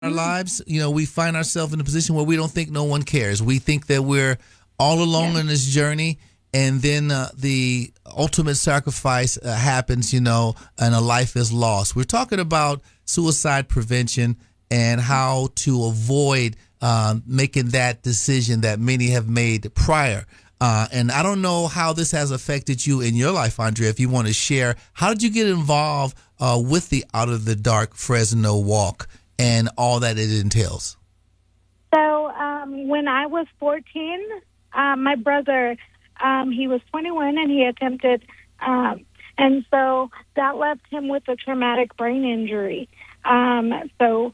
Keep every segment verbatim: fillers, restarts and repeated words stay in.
our lives, you know, we find ourselves in a position where we don't think no one cares. We think that we're all alone Yes. in this journey, and then uh, the ultimate sacrifice uh, happens, you know, and a life is lost. We're talking about suicide prevention and how to avoid um, making that decision that many have made prior. Uh, and I don't know how this has affected you in your life, Andrea. If you want to share, how did you get involved uh, with the Out of the Dark Fresno Walk and all that it entails? So um, when I was fourteen, um, my brother, um, he was twenty-one, and he attempted, um, and so that left him with a traumatic brain injury. Um, so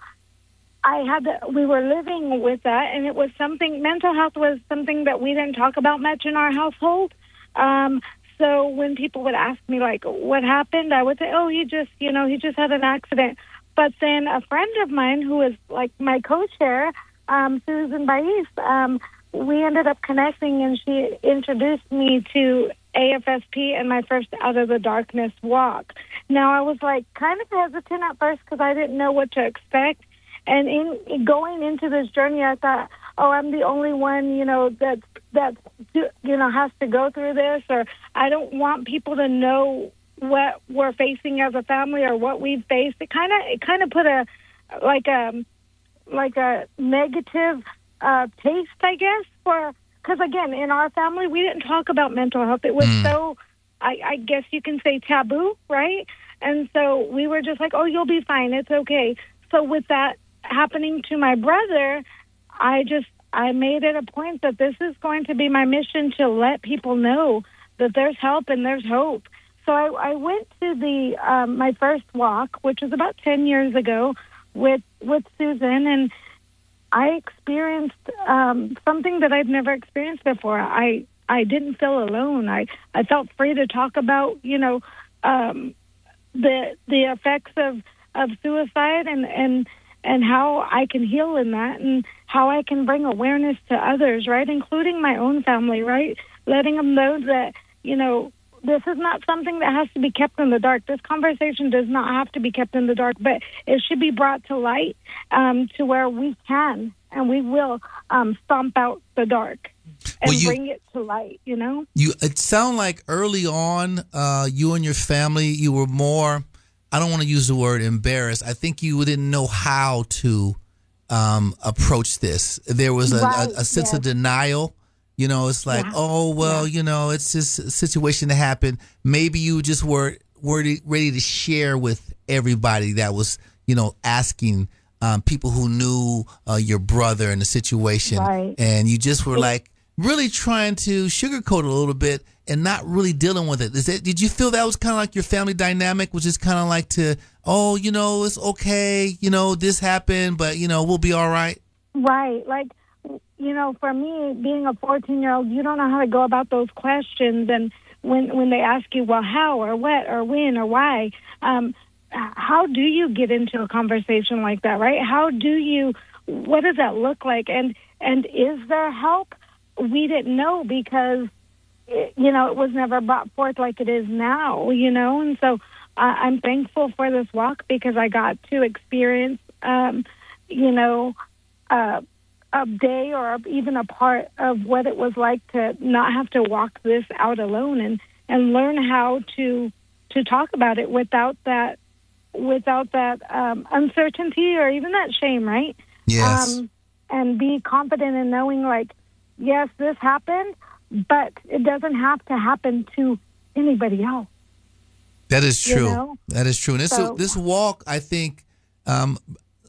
I had to, we were living with that, and it was something, mental health was something that we didn't talk about much in our household. Um, so when people would ask me, like, what happened, I would say, oh, he just, you know, he just had an accident. But then a friend of mine who is like my co-chair, um, Susan Bais, um, we ended up connecting, and she introduced me to A F S P and my first Out of the Darkness walk. Now, I was like kind of hesitant at first because I didn't know what to expect. And in going into this journey, I thought, oh, I'm the only one, you know, that that you know has to go through this, or I don't want people to know what we're facing as a family or what we've faced. It kind of it kind of put a like a like a negative uh, taste, I guess, for because again, in our family, we didn't talk about mental health. It was Mm. so, I, I guess you can say, taboo, right? And so we were just like, oh, you'll be fine. It's okay. So with that happening to my brother, I just I made it a point that this is going to be my mission to let people know that there's help and there's hope. So I, I went to the um, my first walk, which was about ten years ago, with with Susan, and I experienced um, something that I'd never experienced before. I I didn't feel alone. I, I felt free to talk about you know um, the the effects of, of suicide and and. and how I can heal in that, and how I can bring awareness to others, right, including my own family, right, letting them know that, you know, this is not something that has to be kept in the dark. This conversation does not have to be kept in the dark, but it should be brought to light um, to where we can and we will um, stomp out the dark and Well, you- bring it to light, you know? You it sounded like early on, uh, you and your family, you were more, I don't want to use the word embarrassed. I think you didn't know how to um, approach this. There was a, Right, a, a sense of yes. denial. You know, it's like, Yeah. oh, well, you know, it's just a situation that happened. Maybe you just were, were ready to share with everybody that was, you know, asking um, people who knew uh, your brother and the situation. Right. And you just were like really trying to sugarcoat it a little bit and not really dealing with it. Is it? Did you feel that was kind of like your family dynamic, was just kind of like to, oh, you know, it's okay, you know, this happened, but, you know, we'll be all right? Right. Like, you know, for me, being a fourteen-year-old, you don't know how to go about those questions. And when when they ask you, well, how or what or when or why, um, how do you get into a conversation like that, right? How do you, what does that look like? And, and is there help? We didn't know because, you know, it was never brought forth like it is now, you know. And so uh, I'm thankful for this walk because I got to experience, um, you know, uh, a day or even a part of what it was like to not have to walk this out alone, and, and learn how to to talk about it without that without that um, uncertainty or even that shame, right? Yes. Um, and be confident in knowing, like, yes, this happened, but it doesn't have to happen to anybody else. That is you true. know? That is true. And this, So- this walk, I think, um,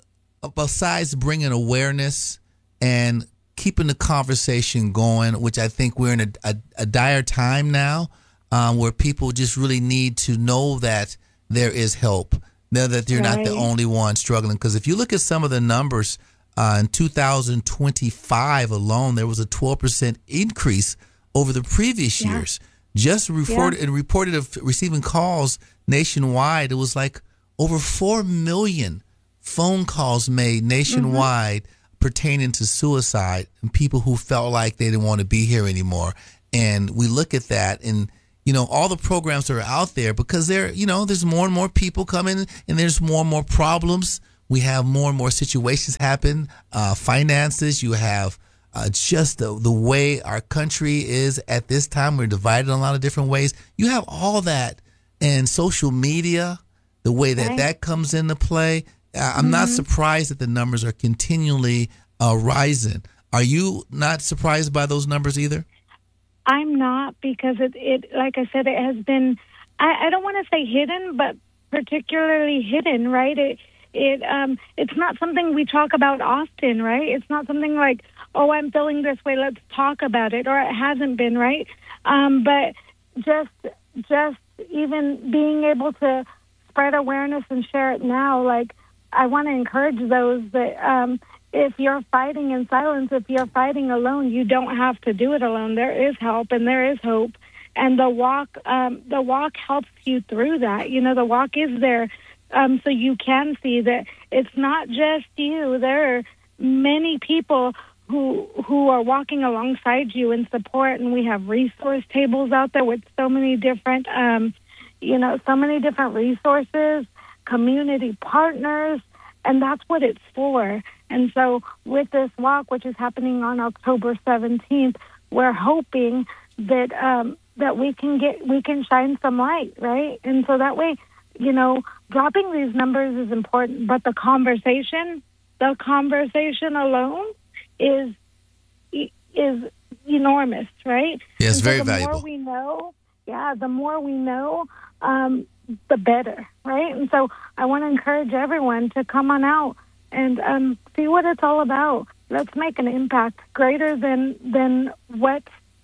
besides bringing awareness and keeping the conversation going, which I think we're in a, a, a dire time now, um, where people just really need to know that there is help, know that you're not the Right. only one struggling. Because if you look at some of the numbers, uh, in two thousand twenty-five alone, there was a twelve percent increase over the previous Yeah. years. Just reported and reported of receiving calls nationwide. It was like over four million phone calls made nationwide pertaining to suicide and people who felt like they didn't want to be here anymore. And we look at that, and you know, all the programs that are out there, because there, you know, there's more and more people coming, and there's more and more problems we have more and more situations happen, uh, finances, you have uh, just the, the way our country is at this time. We're divided in a lot of different ways. You have all that, and social media, the way that Right. that comes into play. Uh, I'm Mm-hmm. not surprised that the numbers are continually uh, rising. Are you not surprised by those numbers either? I'm not, because it, it like I said, it has been, I, I don't want to say hidden, but particularly hidden, right? It, it, um, it's not something we talk about often, right? It's not something like, oh, I'm feeling this way, let's talk about it, or it hasn't been, right? Um, but just, just even being able to spread awareness and share it now, like, I want to encourage those that, um, if you're fighting in silence, if you're fighting alone, you don't have to do it alone. There is help and there is hope. And the walk, um, the walk helps you through that. You know, the walk is there, um, so you can see that it's not just you. There are many people who who are walking alongside you in support, and we have resource tables out there with so many different, um, you know, so many different resources, community partners, and that's what it's for. And so with this walk, which is happening on October seventeenth, we're hoping that um, that we can get we can shine some light, right? And so that way, you know, dropping these numbers is important, but the conversation, the conversation alone is is enormous, right? Yes, And very so the valuable. more we know, yeah, the more we know, um, the better, right? And so I want to encourage everyone to come on out and um, see what it's all about. Let's make an impact greater than than what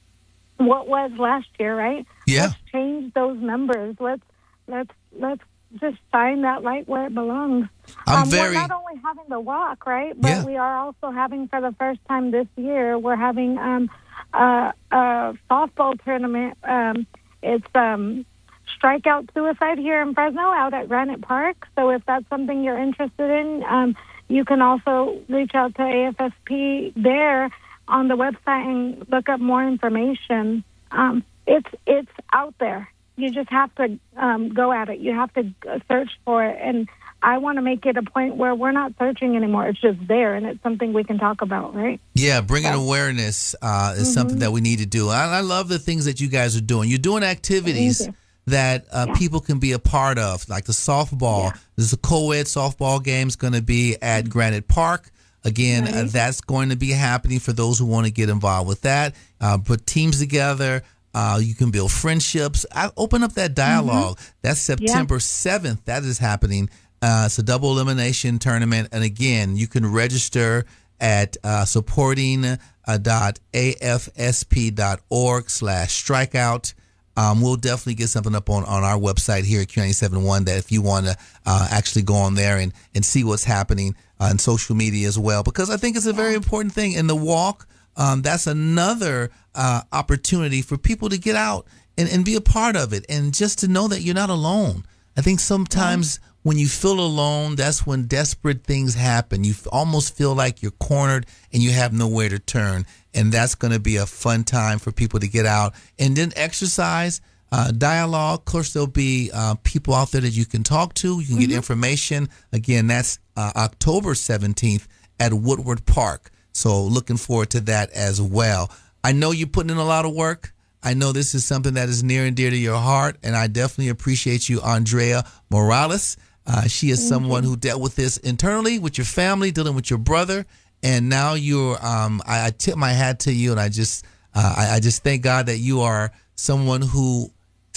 what was last year, right? Yeah. Let's change those numbers. Let's let's let's just shine that light where it belongs. I'm um, very- We're not only having the walk, right? But Yeah. we are also having, for the first time this year, we're having um, uh, a softball tournament. Um, it's um, Strikeout Suicide here in Fresno out at Granite Park. So if that's something you're interested in, um, you can also reach out to A F S P there on the website and look up more information. Um, it's it's out there. You just have to um, go at it. You have to uh, search for it. And I want to make it a point where we're not searching anymore. It's just there, and it's something we can talk about, right? Yeah, bringing So- awareness uh, is something that we need to do. I, I love the things that you guys are doing. You're doing activities Thank you. that uh, Yeah. people can be a part of, like the softball. Yeah. There's a co-ed softball game is going to be at Granite Park. Again, uh, Right. that's going to be happening for those who want to get involved with that. Uh, put teams together. Uh, you can build friendships. I open up that dialogue. That's September seventh. That is happening. Uh, it's a double elimination tournament. And again, you can register at uh, supporting uh, dot A F S P dot org slash strikeout. Um, we'll definitely get something up on, on our website here at Q ninety-seven point one that if you want to uh, actually go on there and, and see what's happening uh, on social media as well, because I think it's a very important thing. In the walk, um, that's another uh, opportunity for people to get out and, and be a part of it, and just to know that you're not alone. I think sometimes when you feel alone, that's when desperate things happen. You f- almost feel like you're cornered and you have nowhere to turn. And that's going to be a fun time for people to get out. And then exercise, uh, dialogue. Of course, there'll be uh, people out there that you can talk to. You can get information. Again, that's uh, October seventeenth at Woodward Park. So looking forward to that as well. I know you're putting in a lot of work. I know this is something that is near and dear to your heart, and I definitely appreciate you, Andrea Morales. Uh, she is someone who dealt with this internally with your family, dealing with your brother, and now you're. Um, I, I tip my hat to you, and I just, uh, I, I just thank God that you are someone who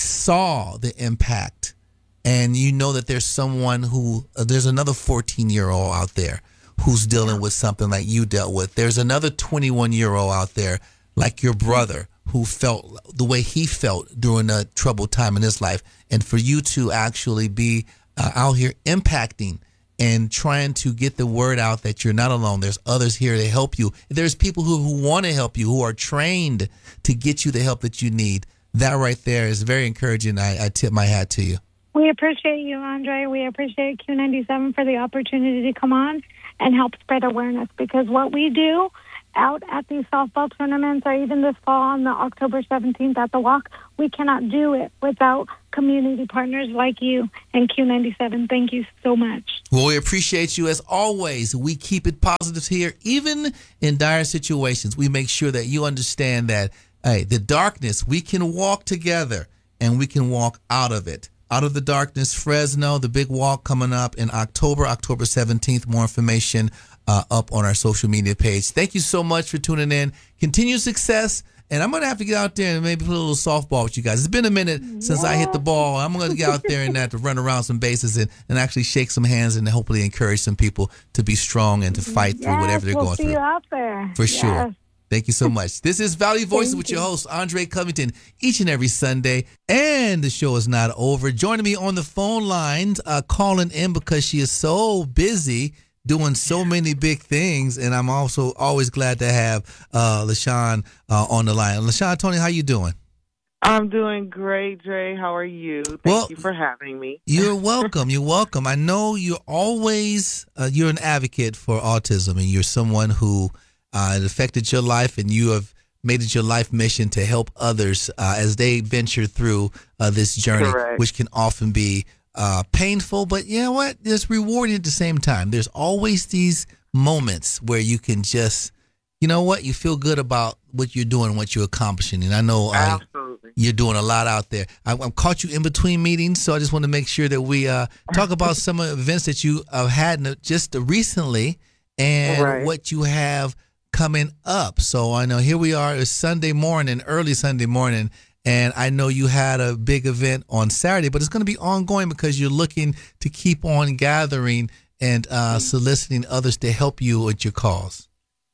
saw the impact, and you know that there's someone who, uh, there's another fourteen-year-old out there who's dealing with something like you dealt with. There's another twenty-one-year-old out there like your brother who felt the way he felt during a troubled time in his life. And for you to actually be uh, out here impacting and trying to get the word out that you're not alone. There's others here to help you. There's people who, who want to help you, who are trained to get you the help that you need. That right there is very encouraging. I, I tip my hat to you. We appreciate you, Andre. We appreciate Q ninety-seven for the opportunity to come on and help spread awareness, because what we do out at these softball tournaments or even this fall on the October seventeenth at the walk, we cannot do it without community partners like you and Q ninety-seven. Thank you so much. Well, we appreciate you as always. We keep it positive here, even in dire situations. We make sure that you understand that, hey, the darkness, we can walk together and we can walk out of it. Out of the darkness, Fresno, the big walk coming up in October, October seventeenth. More information uh, up on our social media page. Thank you so much for tuning in. Continued success. And I'm going to have to get out there and maybe play a little softball with you guys. It's been a minute since yeah. I hit the ball. I'm going to get out there and have to run around some bases and, and actually shake some hands and hopefully encourage some people to be strong and to fight yes, through whatever they're we'll going see through. You out there. For yes. sure. Thank you so much. This is Valley Voices with your host, Andre Covington, each and every Sunday. And the show is not over. Joining me on the phone lines, uh, calling in because she is so busy doing so many big things. And I'm also always glad to have uh, LaShawn uh, on the line. LaShawn, Tony, how you doing? I'm doing great, Dre. How are you? Thank well, you for having me. You're welcome. You're welcome. I know you're always, uh, you're an advocate for autism, and you're someone who Uh, it affected your life, and you have made it your life mission to help others uh, as they venture through uh, this journey, Correct. which can often be uh, painful, but you know what? It's rewarding at the same time. There's always these moments where you can just, you know what? You feel good about what you're doing, what you're accomplishing. And I know uh, you're doing a lot out there. I, I've caught you in between meetings, so I just want to make sure that we uh, talk about some of the events that you have had just recently and right. what you have coming up. So I know here we are, it's Sunday morning, early Sunday morning, and I know you had a big event on Saturday, but it's going to be ongoing because you're looking to keep on gathering and uh, soliciting others to help you with your cause.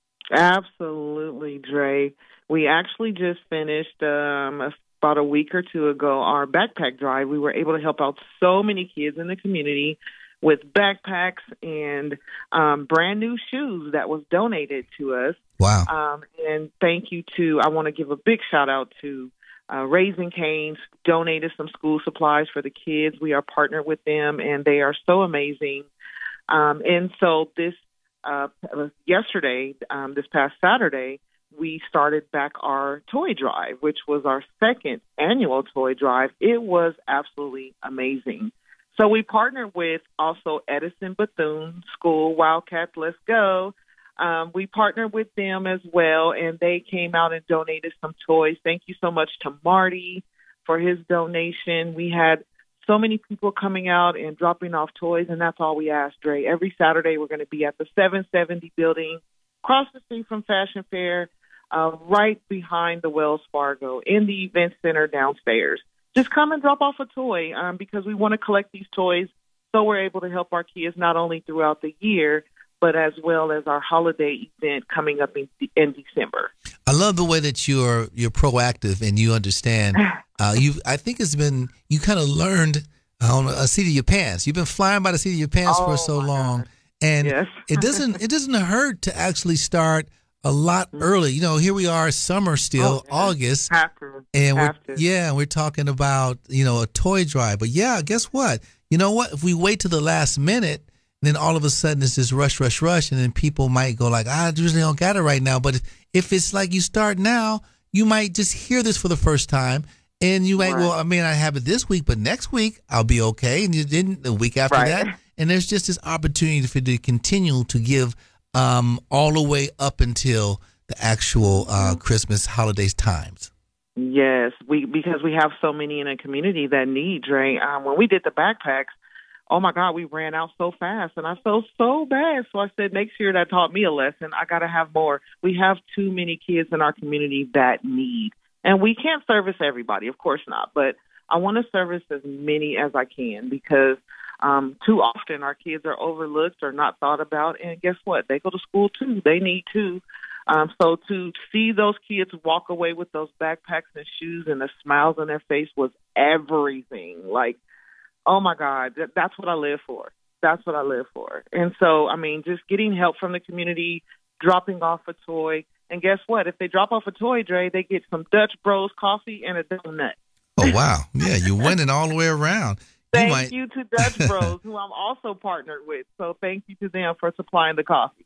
Absolutely, Dre. We actually just finished um, about a week or two ago our backpack drive. We were able to help out so many kids in the community with backpacks and um, brand new shoes that was donated to us. Wow. Um, and thank you to, I want to give a big shout out to uh, Raising Cane's, donated some school supplies for the kids. We are partnered with them, and they are so amazing. Um, and so this, uh, yesterday, um, this past Saturday, we started back our toy drive, which was our second annual toy drive. It was absolutely amazing. So we partnered with also Edison Bethune School, Wildcats Let's Go. Um, we partnered with them as well, and they came out and donated some toys. Thank you so much to Marty for his donation. We had so many people coming out and dropping off toys, and that's all we asked, Dre. Every Saturday we're going to be at the seven seventy building, across the street from Fashion Fair, uh, right behind the Wells Fargo, in the event center downstairs. Just come and drop off a toy um, because we want to collect these toys so we're able to help our kids not only throughout the year, but as well as our holiday event coming up in, in December. I love the way that you're you're proactive and you understand. Uh, you, I think it's been, you kind of learned on a seat of your pants. You've been flying by the seat of your pants oh, for so long. God. And yes. it doesn't it doesn't hurt to actually start a lot early. You know, here we are, summer still, oh, August. Have to. And Have we're, to. yeah, we're talking about, you know, a toy drive. But yeah, guess what? You know what? If we wait to the last minute, then all of a sudden it's this rush, rush, rush. And then people might go like, I usually don't got it right now. But if, if it's like you start now, you might just hear this for the first time. And you might, right. well, I may not have it this week, but next week I'll be okay. And you didn't the week after right. that. And there's just this opportunity for you to continue to give um, all the way up until the actual uh, Christmas holidays times. Yes, we because we have so many in a community that need, Dre. Um, when we did the backpacks, oh, my God, we ran out so fast, and I felt so bad. So I said, next year that taught me a lesson. I got to have more. We have too many kids in our community that need, and we can't service everybody, of course not, but I want to service as many as I can because um, too often our kids are overlooked or not thought about, and guess what? They go to school, too. They need to. Um, so to see those kids walk away with those backpacks and shoes and the smiles on their face was everything. Like, oh, my God, that, that's what I live for. That's what I live for. And so, I mean, just getting help from the community, dropping off a toy. And guess what? If they drop off a toy, Dre, they get some Dutch Bros coffee and a donut. Oh, wow. Yeah, you're winning all the way around. Thank you, might... you to Dutch Bros, who I'm also partnered with. So thank you to them for supplying the coffee.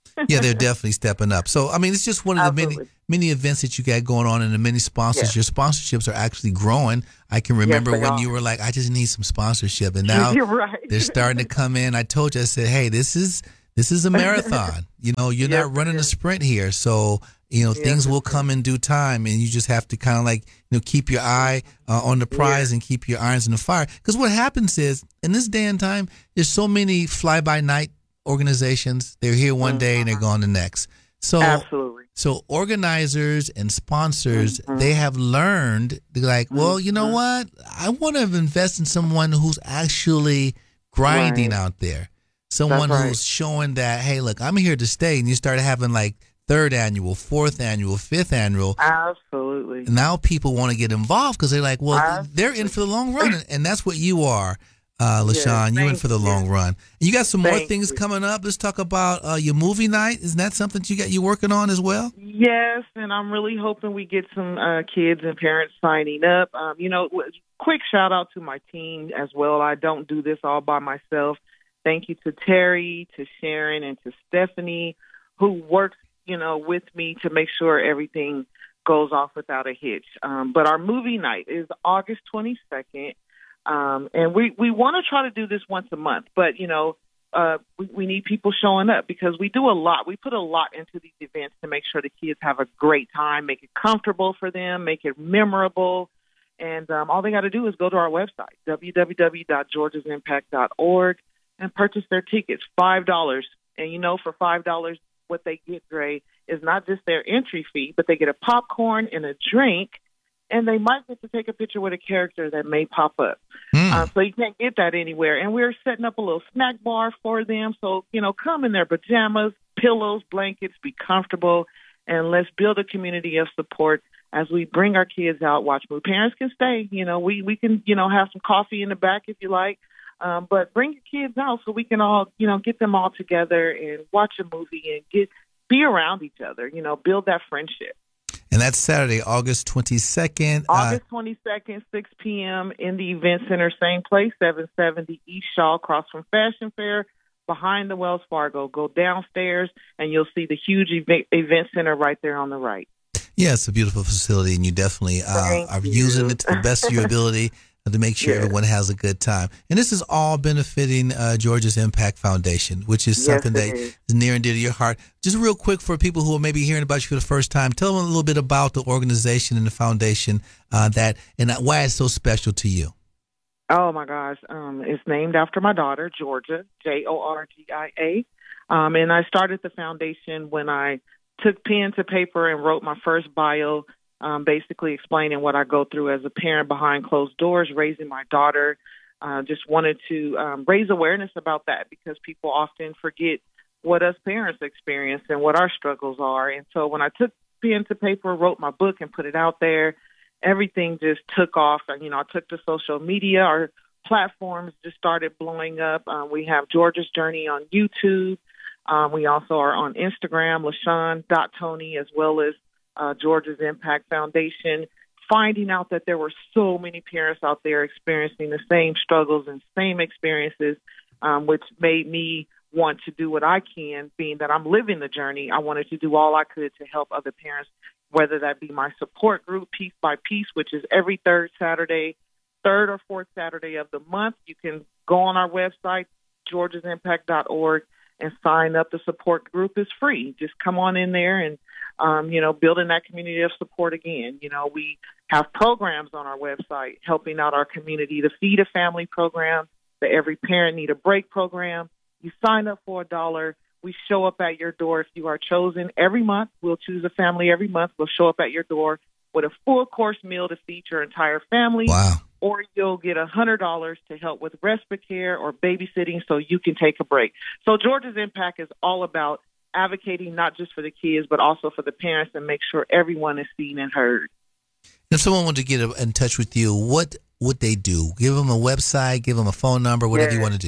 Yeah, they're definitely stepping up. So, I mean, it's just one of the many Absolutely. many events that you got going on, and the many sponsors. Yes. Your sponsorships are actually growing. I can remember they when are. you were like, I just need some sponsorship, and now You're right. they're starting to come in. I told you, I said, hey, this is this is a marathon. You know, you're Yes, not running it a is. sprint here. So, you know, Yes, things it will is. come in due time, and you just have to kind of like, you know, keep your eye uh, on the prize Yeah. and keep your irons in the fire. Because what happens is, in this day and time, there's so many fly-by-night organizations. They're here one day and they're gone the next. So, Absolutely. so organizers and sponsors, Mhm. they have learned, they're like, well, you know Mhm. what? I want to invest in someone who's actually grinding Right. out there. Someone That's right. who's showing that, hey, look, I'm here to stay. And you start having like third annual, fourth annual, fifth annual. Absolutely. Now people want to get involved because they're like, well, Absolutely. they're in for the long run. And- And that's what you are, uh, Yes, LaShawn. You're in thank for the you. long run. And you got some more Thank things you. coming up. Let's talk about uh, your movie night. Isn't that something you got you working on as well? Yes, and I'm really hoping we get some uh, kids and parents signing up. Um, you know, w- quick shout out to my team as well. I don't do this all by myself. Thank you to Terry, to Sharon, and to Stephanie, who works, you know, with me to make sure everything goes off without a hitch. Um, but our movie night is August twenty-second, um, and we, we want to try to do this once a month. But, you know, uh, we, we need people showing up because we do a lot. We put a lot into these events to make sure the kids have a great time, make it comfortable for them, make it memorable. And um, all they got to do is go to our website, w w w dot georgias impact dot org, and purchase their tickets, five dollars. And, you know, for five dollars, what they get, Dre, is not just their entry fee, but they get a popcorn and a drink, and they might get to take a picture with a character that may pop up. Hmm. Uh, so you can't get that anywhere. And we're setting up a little snack bar for them. So, you know, come in their pajamas, pillows, blankets, be comfortable, and let's build a community of support as we bring our kids out, watch movies. Parents can stay. You know, we, we can, you know, have some coffee in the back if you like. Um, but bring your kids out so we can all, you know, get them all together and watch a movie and get be around each other, you know, build that friendship. And that's Saturday, August twenty-second. August twenty-second, six p.m. in the Event Center, same place, seven seventy East Shaw, across from Fashion Fair, behind the Wells Fargo. Go downstairs, and you'll see the huge event, event center right there on the right. Yeah, it's a beautiful facility, and you definitely uh, Thank are you. using it to the best of your ability to make sure Yes. everyone has a good time. And this is all benefiting uh, Georgia's Impact Foundation, which is Yes, something it that is. is near and dear to your heart. Just real quick for people who are maybe hearing about you for the first time, tell them a little bit about the organization and the foundation uh, that and why it's so special to you. Oh, my gosh. Um, it's named after my daughter, Georgia, J O R G I A. Um, and I started the foundation when I took pen to paper and wrote my first bio, um, basically explaining what I go through as a parent behind closed doors, raising my daughter. Uh, just wanted to um, raise awareness about that because people often forget what us parents experience and what our struggles are. And so when I took pen to paper, wrote my book and put it out there, everything just took off. And, you know, I took to social media. Our platforms just started blowing up. Um, we have Georgia's Journey on YouTube. Um, we also are on Instagram, LaShawn dot Tony, as well as uh, Georgia's Impact Foundation, finding out that there were so many parents out there experiencing the same struggles and same experiences, um, which made me want to do what I can, being that I'm living the journey. I wanted to do all I could to help other parents, whether that be my support group, Piece by Piece, which is every third Saturday, third or fourth Saturday of the month. You can go on our website, georgias impact dot org, and sign up. The support group is free. Just come on in there and, um, you know, building that community of support again. You know, we have programs on our website helping out our community. The Feed a Family program, the Every Parent Need a Break program. You sign up for a dollar. We show up at your door if you are chosen every month. We'll choose a family every month. We'll show up at your door with a full course meal to feed your entire family. Wow. Or you'll get one hundred dollars to help with respite care or babysitting so you can take a break. So Georgia's Impact is all about advocating not just for the kids, but also for the parents and make sure everyone is seen and heard. If someone wanted to get in touch with you, what would they do? Give them a website, give them a phone number, whatever Yeah. you want to do.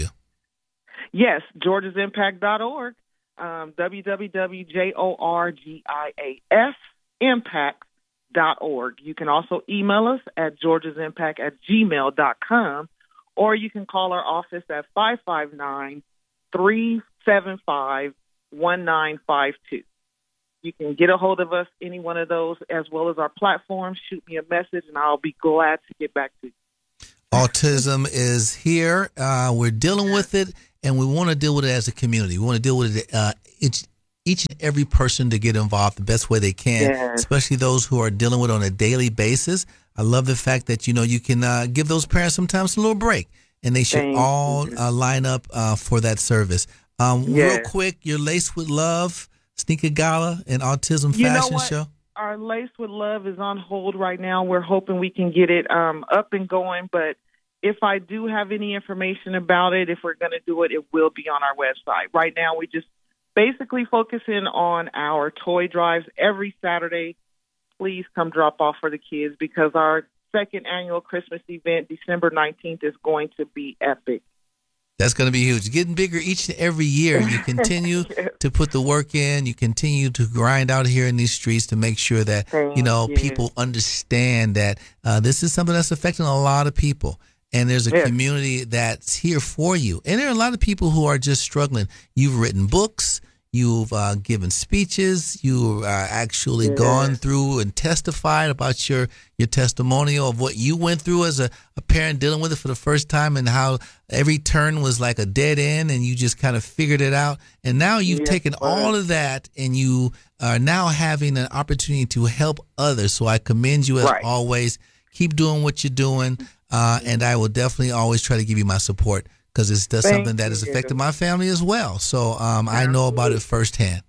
Yes, georgias impact dot org, um, w w w dot georgias impact dot org. You can also email us at georgiasimpact at gmail dot com, or you can call our office at five five nine, three seven five, one nine five two. You can get a hold of us, any one of those, as well as our platforms. Shoot me a message, and I'll be glad to get back to you. Autism is here. Uh, we're dealing with it, and we want to deal with it as a community. We want to deal with it, uh, each, each and every person to get involved the best way they can, Yes. especially those who are dealing with it on a daily basis. I love the fact that, you know, you can uh, give those parents sometimes a little break, and they should Thank all you. uh, line up uh, for that service. Um, Yes. Real quick, your Lace with Love Sneaker Gala and Autism You know Fashion what? Show. Our Lace with Love is on hold right now. We're hoping we can get it um, up and going, but if I do have any information about it, if we're going to do it, it will be on our website. Right now, we just basically focusing on our toy drives every Saturday. Please come drop off for the kids, because our second annual Christmas event, December nineteenth, is going to be epic. That's going to be huge. Getting bigger each and every year. You continue Yes. to put the work in. You continue to grind out here in these streets to make sure that, Thank you know, you. people understand that uh, this is something that's affecting a lot of people. And there's a Yes. community that's here for you. And there are a lot of people who are just struggling. You've written books. You've uh, given speeches. You've uh, actually Yes. gone through and testified about your, your testimonial of what you went through as a, a parent dealing with it for the first time, and how every turn was like a dead end, and you just kind of figured it out. And now you've Yes, taken sir. all of that, and you are now having an opportunity to help others. So I commend you as Right. always. Keep doing what you're doing, uh, and I will definitely always try to give you my support, because it's does Thank something that has you. affected my family as well. So um, I know about it firsthand.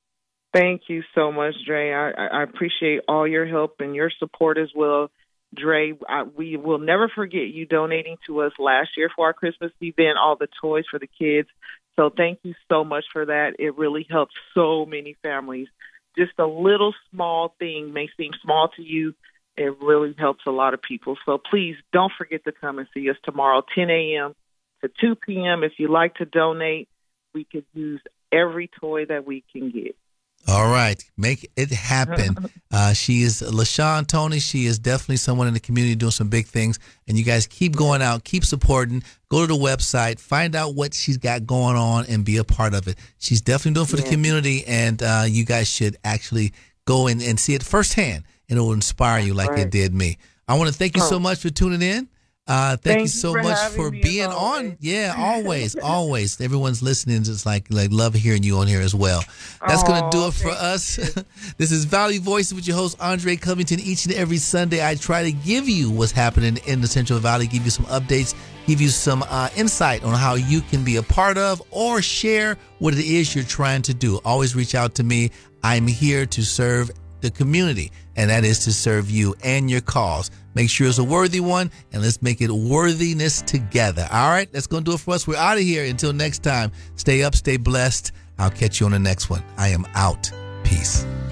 Thank you so much, Dre. I, I I appreciate all your help and your support as well. Dre, I, we will never forget you donating to us last year for our Christmas event, all the toys for the kids. So thank you so much for that. It really helps so many families. Just a little small thing may seem small to you. It really helps a lot of people. So please don't forget to come and see us tomorrow, ten a.m. to two p.m. If you like to donate, we could use every toy that we can get. All right. Make it happen. Uh, she is LaShawn Tony. She is definitely someone in the community doing some big things. And you guys keep going out, keep supporting. Go to the website, find out what she's got going on, and be a part of it. She's definitely doing for Yeah. the community, and uh, you guys should actually go in and see it firsthand, and it will inspire you like Right. it did me. I want to thank you so Oh. much for tuning in. Uh, thank, Thank you you so for much having for me, as being always. on. Yeah, always, always. Everyone's listening, just like like love hearing you on here as well. That's gonna do Aw, it for thank us. This is Valley Voices with your host Andre Covington. Each and every Sunday, I try to give you what's happening in the Central Valley, give you some updates, give you some uh, insight on how you can be a part of or share what it is you're trying to do. Always reach out to me. I'm here to serve the community, and that is to serve you and your cause. Make sure it's a worthy one, and let's make it worthiness together. All right, that's going to do it for us. We're out of here. Until next time, stay up, stay blessed. I'll catch you on the next one. I am out. Peace.